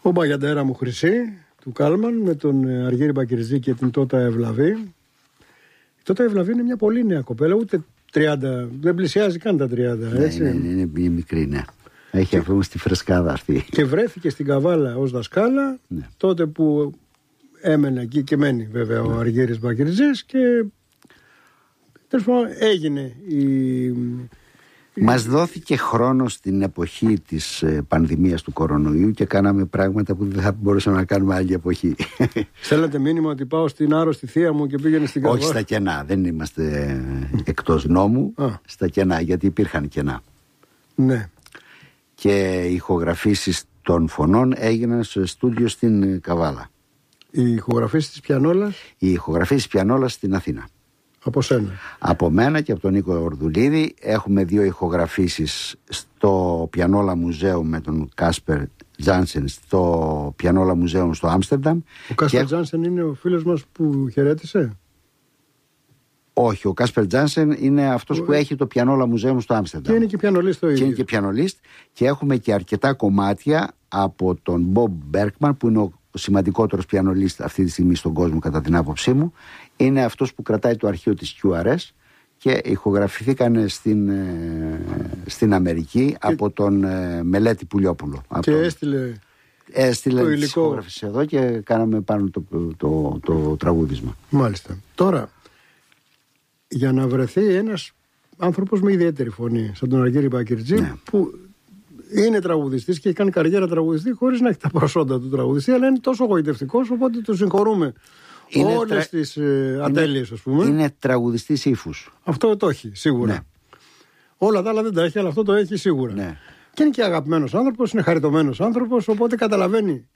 Ο Μπαγιαντέρα μου Χρυσή του Κάλμαν με τον Αργύρη Μπακυρτζή και την Τότα Ευλαβή. Η Τότα Ευλαβή είναι μια πολύ νέα κοπέλα, ούτε 30, δεν πλησιάζει καν τα 30. Έτσι. Ναι, είναι μικρή, ναι. Έχει αυτό στη φρεσκάδα αυτή. Και βρέθηκε στην Καβάλα ως δασκάλα, ναι. τότε που έμενε εκεί και μένει βέβαια ο Αργύρης Μπακυρτζής και τέλος πάντων έγινε Μας δόθηκε χρόνο στην εποχή της πανδημίας του κορονοϊού και κάναμε πράγματα που δεν θα μπορούσαμε να κάνουμε άλλη εποχή. Στέλνατε μήνυμα ότι πάω στην άρρωστη θεία μου και πήγαινε στην Καβάλα? Όχι στα κενά, δεν είμαστε εκτός νόμου. Στα κενά, γιατί υπήρχαν κενά. Ναι. Και οι ηχογραφήσεις των φωνών έγιναν στο στούντιο στην Καβάλα. Οι ηχογραφήσεις της πιανόλας? Οι ηχογραφήσεις της πιανόλας στην Αθήνα. Από σένα? Από μένα και από τον Νίκο Ορδουλίδη. Έχουμε 2 ηχογραφήσεις στο Πιανόλα Μουζέου με τον Κάσπερ Τζάνσεν, στο Πιανόλα Μουζέου στο Άμστερνταμ. Ο Κάσπερ Τζάνσεν είναι ο φίλος μας που χαιρέτησε? Όχι, ο Κάσπερ Τζάνσεν είναι αυτός που έχει το Πιανόλα Μουζέου στο Άμστερνταμ. Και είναι και πιανολίστ το ίδιο. Και είναι και πιανολίστ. Και έχουμε και αρκετά κομμάτια από τον Μπομπ Μπέρκμαν, που είναι ο σημαντικότερος πιανολίστ αυτή τη στιγμή στον κόσμο κατά την άποψή μου. Είναι αυτός που κρατάει το αρχείο της QRS και ηχογραφηθήκαν στην Αμερική από τον Μελέτη Πουλιόπουλο. Και έστειλε το υλικό. Ηχογραφήσεις εδώ και κάναμε πάνω το τραγούδισμα. Μάλιστα. Τώρα, για να βρεθεί ένας άνθρωπος με ιδιαίτερη φωνή σαν τον Αργύρη Μπακυρτζή, ναι, που είναι τραγουδιστής και έχει κάνει καριέρα τραγουδιστή χωρίς να έχει τα προσόντα του τραγουδιστή, αλλά είναι τόσο γοητευτικός, οπότε το συγχωρούμε. Όλες τις ατέλειες, ας πούμε. Είναι τραγουδιστής ύφους. Αυτό το έχει σίγουρα. Ναι. Όλα τα άλλα δεν τα έχει, αλλά αυτό το έχει σίγουρα. Ναι. Και είναι και αγαπημένος άνθρωπος, είναι χαριτωμένος άνθρωπος, οπότε καταλαβαίνει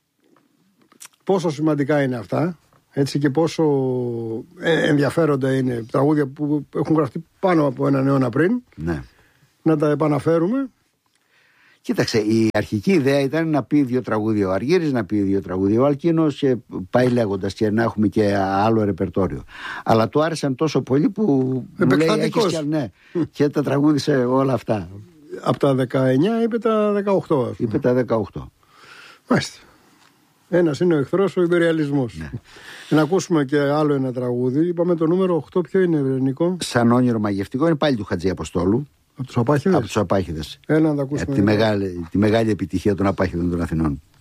πόσο σημαντικά είναι αυτά, έτσι, και πόσο ενδιαφέροντα είναι τραγούδια που έχουν γραφτεί πάνω από έναν αιώνα πριν. Ναι. Να τα επαναφέρουμε. Κοίταξε, η αρχική ιδέα ήταν να πει 2 τραγούδια ο Αργύρης, να πει 2 τραγούδια ο Αλκίνος και πάει λέγοντας, και να έχουμε και άλλο ρεπερτόριο. Αλλά του άρεσαν τόσο πολύ που μου λέει, έχεις και, ναι, και τα τραγούδισε όλα αυτά. Από τα 19 είπε τα 18. Είπε τα 18. Μάλιστα. Ένας είναι ο εχθρός, ο ιμπεριαλισμός. Ναι. Να ακούσουμε και άλλο ένα τραγούδι. Είπαμε το νούμερο 8, ποιο είναι, Νίκο? Σαν όνειρο μαγευτικό, είναι πάλι του Χατζή Αποστόλου. Από τους Απάχηδες. Από τους Απάχηδες. Έλα να τα ακούσουμε. Τη μεγάλη επιτυχία των Απάχηδων των Αθηνών.